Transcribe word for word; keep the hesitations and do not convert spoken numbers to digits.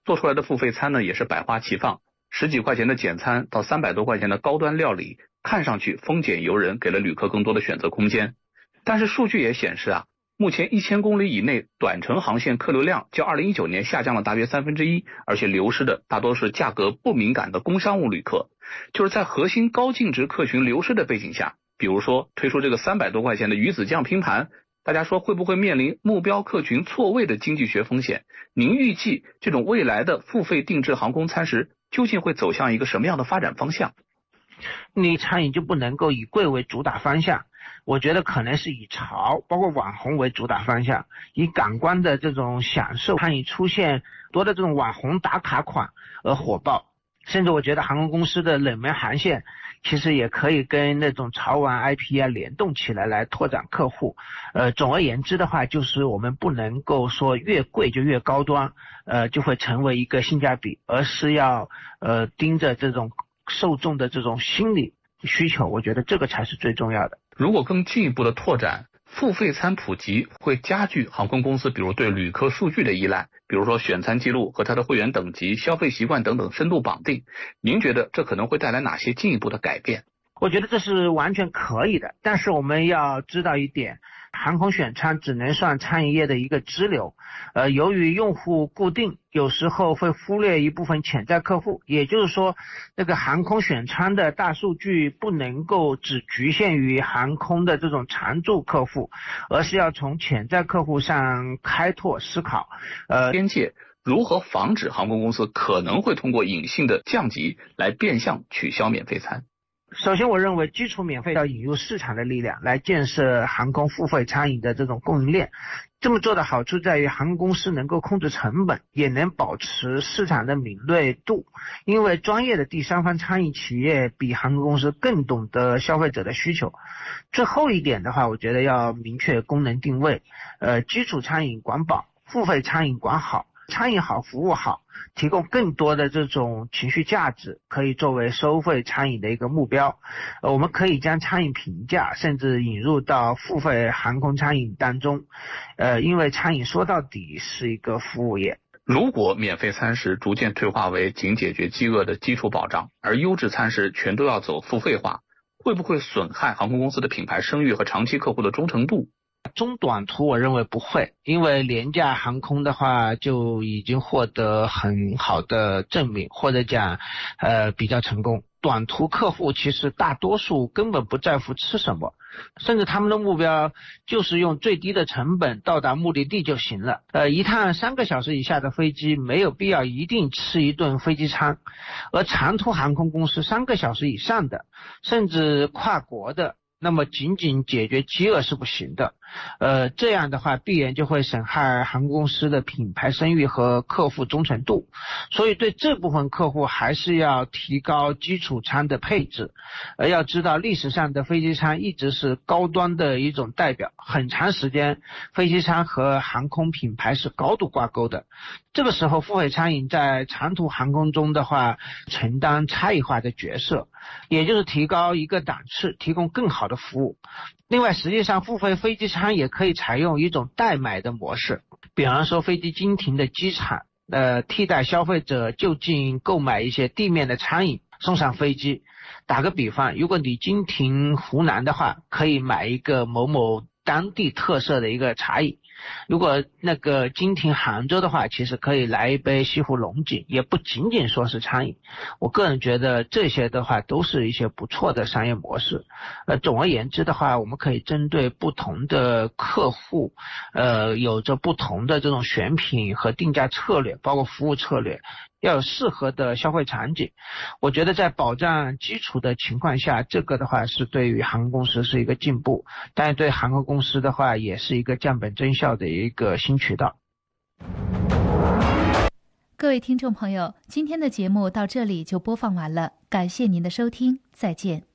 做出来的付费餐呢也是百花齐放，十几块钱的简餐到三百多块钱的高端料理，看上去丰俭由人，给了旅客更多的选择空间。但是数据也显示啊，目前一千公里以内短程航线客流量较二零一九年下降了大约三分之一，而且流失的大多是价格不敏感的工商务旅客。就是在核心高净值客群流失的背景下，比如说推出这个三百多块钱的鱼子酱拼盘，大家说会不会面临目标客群错位的经济学风险？您预计这种未来的付费定制航空餐食究竟会走向一个什么样的发展方向？ 你餐饮就不能够以贵为主打方向，我觉得可能是以潮包括网红为主打方向，以感官的这种享受餐饮出现多的这种网红打卡款而火爆。甚至我觉得航空公司的冷门航线其实也可以跟那种潮玩 I P 啊联动起来来拓展客户。呃，总而言之的话，就是我们不能够说越贵就越高端，呃，就会成为一个性价比，而是要呃盯着这种受众的这种心理需求，我觉得这个才是最重要的。 如果更进一步的拓展，付费餐普及会加剧航空公司比如对旅客数据的依赖，比如说选餐记录和它的会员等级、消费习惯等等深度绑定，您觉得这可能会带来哪些进一步的改变？ 我觉得这是完全可以的，但是我们要知道一点，航空选餐只能算餐饮业的一个支流，呃，由于用户固定，有时候会忽略一部分潜在客户，也就是说，这个航空选餐的大数据不能够只局限于航空的这种常驻客户，而是要从潜在客户上开拓思考。呃， 边界如何防止航空公司可能会通过隐性的降级来变相取消免费餐？ 首先，我认为基础免费要引入市场的力量来建设航空付费餐饮的这种供应链。这么做的好处在于航空公司能够控制成本，也能保持市场的敏锐度。因为专业的第三方餐饮企业比航空公司更懂得消费者的需求。最后一点的话，我觉得要明确功能定位，呃，基础餐饮管饱，付费餐饮管好。餐饮好，服务好，提供更多的这种情绪价值，可以作为收费餐饮的一个目标。呃，我们可以将餐饮评价甚至引入到付费航空餐饮当中。呃，因为餐饮说到底是一个服务业。 如果免费餐食逐渐退化为仅解决饥饿的基础保障，而优质餐食全都要走付费化，会不会损害航空公司的品牌声誉和长期客户的忠诚度？ 中短途我认为不会，因为廉价航空的话就已经获得很好的证明，或者讲呃比较成功。短途客户其实大多数根本不在乎吃什么，甚至他们的目标就是用最低的成本到达目的地就行了。呃，一趟三个小时以下的飞机没有必要一定吃一顿飞机餐，而长途航空公司三个小时以上的，甚至跨国的，那么仅仅解决饥饿是不行的。呃，这样的话必然就会损害航空公司的品牌声誉和客户忠诚度。所以对这部分客户还是要提高基础餐的配置。呃，要知道历史上的飞机餐一直是高端的一种代表，很长时间飞机餐和航空品牌是高度挂钩的。这个时候付费餐饮在长途航空中的话承担差异化的角色，也就是提高一个档次，提供更好的服务。另外，实际上付费飞机餐也可以采用一种代买的模式，比方说飞机经停的机场，呃，替代消费者就近购买一些地面的餐饮送上飞机。打个比方，如果你经停湖南的话，可以买一个某某当地特色的一个茶饮。如果那个经停杭州的话，其实可以来一杯西湖龙井，也不仅仅说是餐饮。我个人觉得这些的话都是一些不错的商业模式。呃，总而言之的话，我们可以针对不同的客户，呃，有着不同的这种选品和定价策略，包括服务策略，要有适合的消费场景。我觉得在保障基础的情况下，这个的话是对于航空公司是一个进步，但是对航空公司的话也是一个降本增效的一个新渠道。 各位听众朋友，今天的节目到这里就播放完了，感谢您的收听，再见。